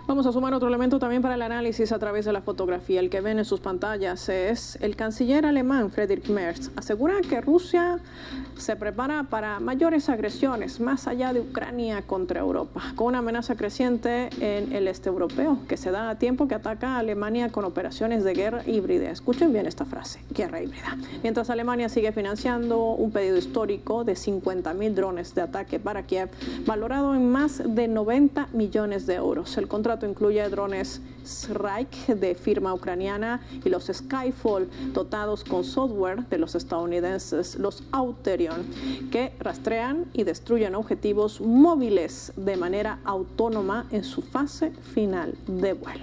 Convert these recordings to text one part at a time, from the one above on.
Vamos a sumar otro elemento también para el análisis a través de la fotografía. El que ven en sus pantallas es el canciller alemán Friedrich Merz. Asegura que Rusia se prepara para mayores agresiones más allá de Ucrania contra Europa, con una amenaza creciente en el este europeo, que se da a tiempo que ataca a Alemania con operaciones de guerra híbrida. Escuchen bien esta frase, guerra híbrida. Mientras Alemania sigue financiando un pedido histórico de 50.000 drones de ataque para Kiev, valorado en más de 90 millones de euros. El contrato incluye drones Strike de firma ucraniana y los Skyfall dotados con software de los estadounidenses, los Auterion, que rastrean y destruyen objetivos móviles de manera autónoma en su fase final de vuelo.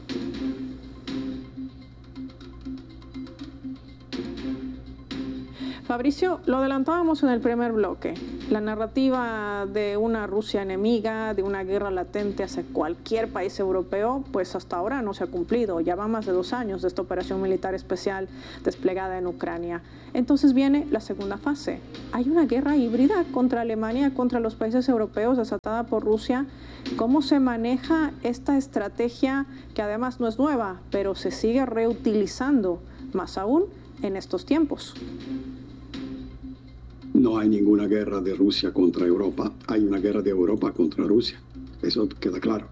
Fabricio, lo adelantábamos en el primer bloque. La narrativa de una Rusia enemiga, de una guerra latente hacia cualquier país europeo, pues hasta ahora no se ha cumplido. Ya van más de 2 años de esta operación militar especial desplegada en Ucrania. Entonces viene la segunda fase. Hay una guerra híbrida contra Alemania, contra los países europeos, desatada por Rusia. ¿Cómo se maneja esta estrategia que además no es nueva, pero se sigue reutilizando, más aún en estos tiempos? No hay ninguna guerra de Rusia contra Europa, hay una guerra de Europa contra Rusia, eso queda claro.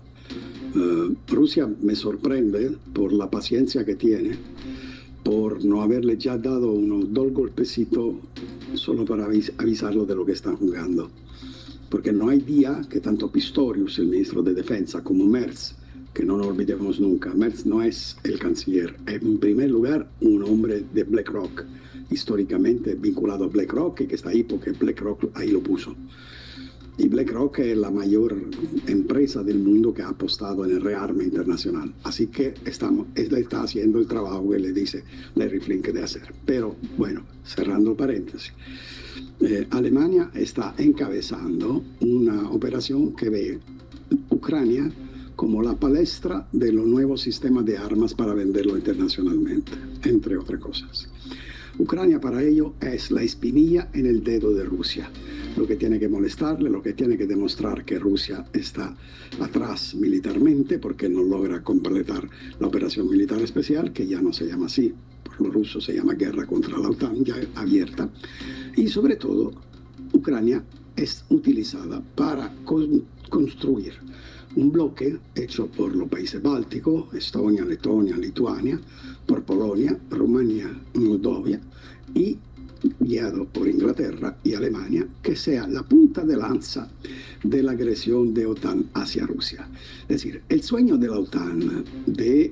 Rusia me sorprende por la paciencia que tiene, por no haberle ya dado unos 2 golpecitos solo para avisarlo de lo que están jugando. Porque no hay día que tanto Pistorius, el ministro de Defensa, como Merz, que no nos olvidemos nunca, Merz no es el canciller, es en primer lugar un hombre de BlackRock, históricamente vinculado a BlackRock y que está ahí porque BlackRock ahí lo puso. Y BlackRock es la mayor empresa del mundo que ha apostado en el rearme internacional. Así que él está haciendo el trabajo que le dice Larry Flynt de hacer. Pero bueno, cerrando paréntesis, Alemania está encabezando una operación que ve Ucrania como la palestra de los nuevos sistemas de armas para venderlo internacionalmente, entre otras cosas. Ucrania para ello es la espinilla en el dedo de Rusia, lo que tiene que molestarle, lo que tiene que demostrar que Rusia está atrás militarmente porque no logra completar la operación militar especial, que ya no se llama así, por los rusos se llama guerra contra la OTAN, ya abierta, y sobre todo Ucrania es utilizada para construir un bloque hecho por los países bálticos, Estonia, Letonia, Lituania, por Polonia, Rumanía, Moldavia, y guiado por Inglaterra y Alemania, que sea la punta de lanza de la agresión de OTAN hacia Rusia. Es decir, el sueño de la OTAN de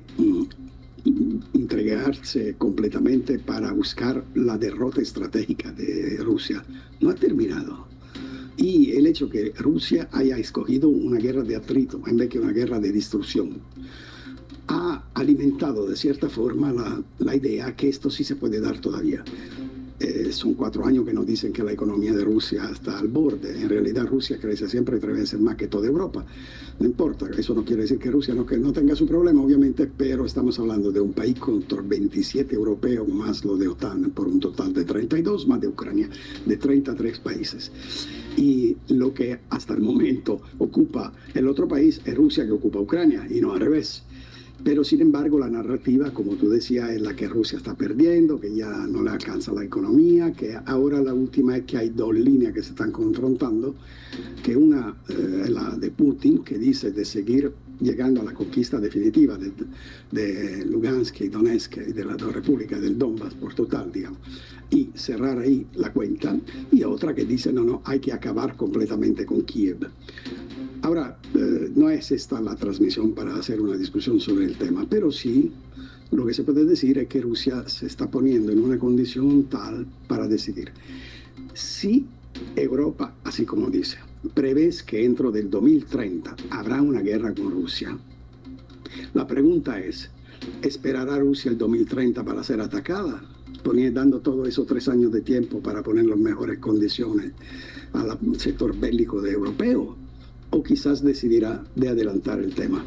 entregarse completamente para buscar la derrota estratégica de Rusia no ha terminado. Y el hecho que Rusia haya escogido una guerra de atrito en vez de una guerra de destrucción ha alimentado de cierta forma la idea que esto sí se puede dar todavía. Son 4 años que nos dicen que la economía de Rusia está al borde. En realidad Rusia crece siempre 3 veces más que toda Europa. No importa, eso no quiere decir que Rusia no tenga su problema, obviamente, pero estamos hablando de un país con 27 europeos más lo de OTAN, por un total de 32, más de Ucrania, de 33 países. Y lo que hasta el momento ocupa el otro país es Rusia que ocupa Ucrania, y no al revés. Pero sin embargo la narrativa, como tú decías, es la que Rusia está perdiendo, que ya no le alcanza la economía, que ahora la última es que hay 2 líneas que se están confrontando, que una es la de Putin, que dice de seguir llegando a la conquista definitiva de Lugansk y Donetsk y de las 2 repúblicas del Donbass por total, digamos, y cerrar ahí la cuenta, y otra que dice no, hay que acabar completamente con Kiev. Ahora, no es esta la transmisión para hacer una discusión sobre el tema, pero sí lo que se puede decir es que Rusia se está poniendo en una condición tal para decidir. Si Europa, así como dice, prevés que dentro del 2030 habrá una guerra con Rusia, la pregunta es, ¿esperará Rusia el 2030 para ser atacada? Dando todos esos 3 años de tiempo para poner las mejores condiciones al sector bélico de europeo, o quizás decidirá de adelantar el tema.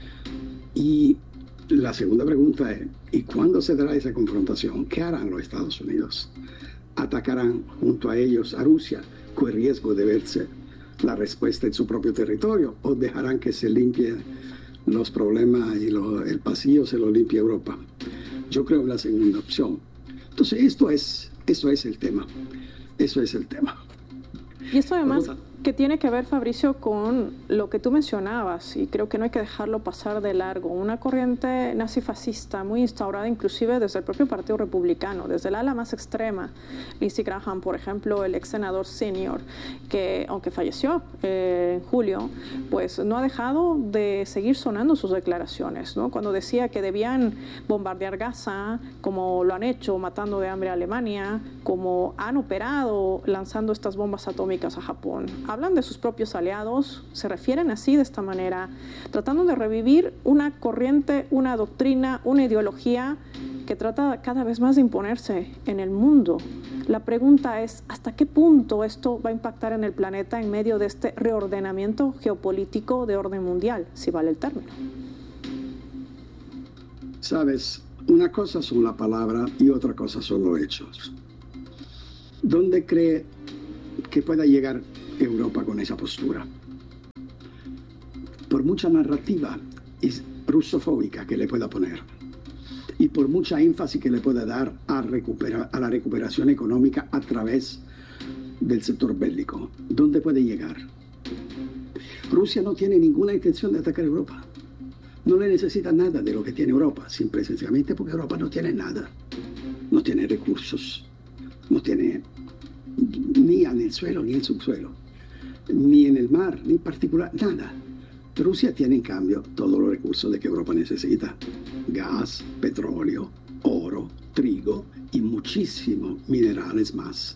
Y la segunda pregunta es, ¿y cuándo se dará esa confrontación? ¿Qué harán los Estados Unidos? ¿Atacarán junto a ellos a Rusia con el riesgo de verse la respuesta en su propio territorio, o dejarán que se limpie los problemas y el pasillo se lo limpia Europa. Yo creo en la segunda opción. Entonces, eso es el tema. Eso es el tema. Y esto además que tiene que ver, Fabricio, con lo que tú mencionabas, y creo que no hay que dejarlo pasar de largo, una corriente nazifascista muy instaurada inclusive desde el propio Partido Republicano, desde el ala más extrema. Lindsey Graham, por ejemplo, el ex senador senior, que aunque falleció en julio, pues no ha dejado de seguir sonando sus declaraciones, ¿no? Cuando decía que debían bombardear Gaza, como lo han hecho, matando de hambre a Alemania, como han operado lanzando estas bombas atómicas a Japón. Hablan de sus propios aliados, se refieren así de esta manera, tratando de revivir una corriente, una doctrina, una ideología que trata cada vez más de imponerse en el mundo. La pregunta es, ¿hasta qué punto esto va a impactar en el planeta en medio de este reordenamiento geopolítico de orden mundial, si vale el término? Sabes, una cosa son las palabras y otra cosa son los hechos. ¿Dónde cree que pueda llegar Europa con esa postura? Por mucha narrativa rusofóbica que le pueda poner y por mucha énfasis que le pueda dar a la recuperación económica a través del sector bélico, ¿dónde puede llegar? Rusia no tiene ninguna intención de atacar a Europa. No le necesita nada de lo que tiene Europa, simple y sencillamente porque Europa no tiene nada. No tiene recursos, no tiene ni en el suelo ni en el subsuelo, ni en el mar, ni en particular, nada. Rusia tiene en cambio todos los recursos de que Europa necesita: gas, petróleo, oro, trigo y muchísimos minerales más.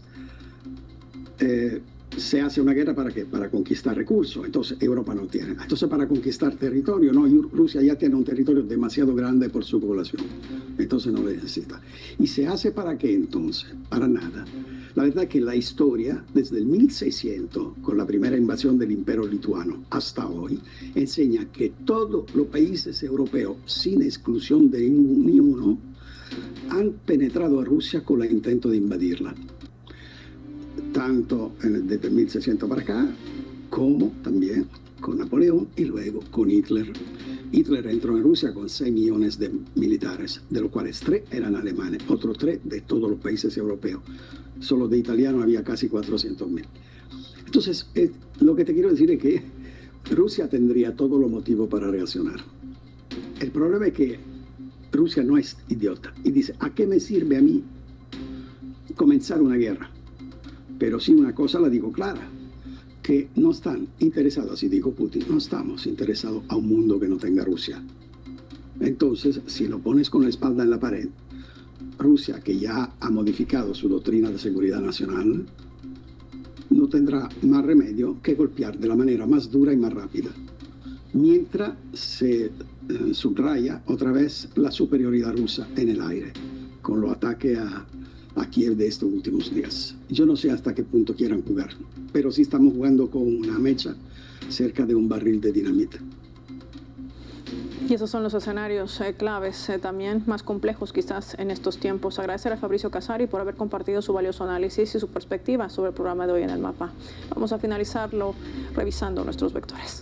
Se hace una guerra ¿para qué? Para conquistar recursos. Entonces Europa no tiene. Entonces para conquistar territorio, no, Rusia ya tiene un territorio demasiado grande por su población. Entonces no le necesita. ¿Y se hace para qué entonces? Para nada. La verdad es que la historia, desde el 1600, con la primera invasión del Imperio Lituano, hasta hoy, enseña que todos los países europeos, sin exclusión de ni uno, han penetrado a Rusia con el intento de invadirla. Tanto desde 1600 para acá, como también con Napoleón y luego con Hitler. Hitler entró en Rusia con 6 millones de militares, de los cuales 3 eran alemanes, otros 3 de todos los países europeos. Solo de italianos había casi 400.000. Entonces, lo que te quiero decir es que Rusia tendría todos los motivos para reaccionar. El problema es que Rusia no es idiota y dice, ¿a qué me sirve a mí comenzar una guerra? Pero sí una cosa la digo clara, que no están interesados, así dijo Putin, no estamos interesados a un mundo que no tenga Rusia. Entonces, si lo pones con la espalda en la pared, Rusia, que ya ha modificado su doctrina de seguridad nacional, no tendrá más remedio que golpear de la manera más dura y más rápida, mientras se subraya otra vez la superioridad rusa en el aire, con los ataques a Kiev de estos últimos días. Yo no sé hasta qué punto quieran jugar, pero sí estamos jugando con una mecha cerca de un barril de dinamita. Y esos son los escenarios claves, también más complejos quizás en estos tiempos. Agradecer a Fabricio Casari por haber compartido su valioso análisis y su perspectiva sobre el programa de hoy en El Mapa. Vamos a finalizarlo revisando nuestros vectores.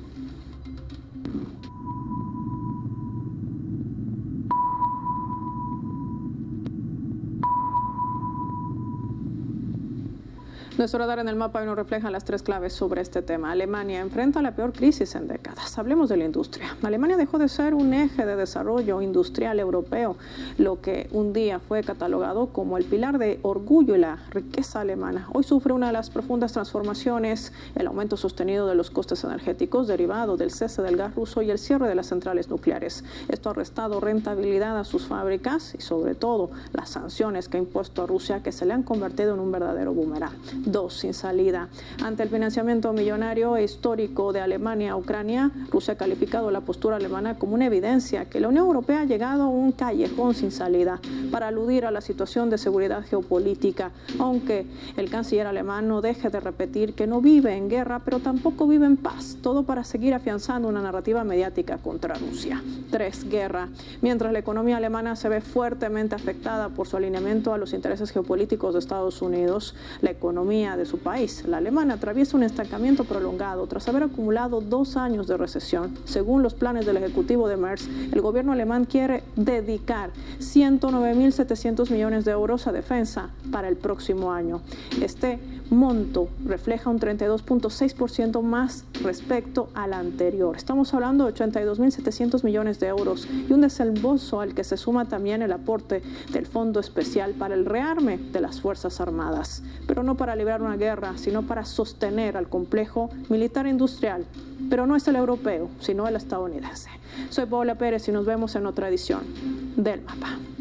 Nuestro radar en El Mapa hoy nos refleja las 3 claves sobre este tema. Alemania enfrenta la peor crisis en décadas. Hablemos de la industria. Alemania dejó de ser un eje de desarrollo industrial europeo, lo que un día fue catalogado como el pilar de orgullo y la riqueza alemana. Hoy sufre una de las profundas transformaciones, el aumento sostenido de los costes energéticos derivado del cese del gas ruso y el cierre de las centrales nucleares. Esto ha restado rentabilidad a sus fábricas y sobre todo las sanciones que ha impuesto a Rusia, que se le han convertido en un verdadero boomerang. 2. Sin salida. Ante el financiamiento millonario e histórico de Alemania a Ucrania, Rusia ha calificado la postura alemana como una evidencia que la Unión Europea ha llegado a un callejón sin salida para aludir a la situación de seguridad geopolítica, aunque el canciller alemán no deje de repetir que no vive en guerra, pero tampoco vive en paz, todo para seguir afianzando una narrativa mediática contra Rusia. 3. Guerra. Mientras la economía alemana se ve fuertemente afectada por su alineamiento a los intereses geopolíticos de Estados Unidos, la economía economía de su país. La alemana atraviesa un estancamiento prolongado tras haber acumulado 2 años de recesión. Según los planes del ejecutivo de Merz, el gobierno alemán quiere dedicar 109.700 millones de euros a defensa para el próximo año. Este monto refleja un 32.6% más respecto al anterior. Estamos hablando de 82.700 millones de euros y un desembolso al que se suma también el aporte del Fondo Especial para el rearme de las Fuerzas Armadas, pero no para librar una guerra, sino para sostener al complejo militar industrial, pero no es el europeo, sino el estadounidense. Soy Paola Pérez y nos vemos en otra edición del Mapa.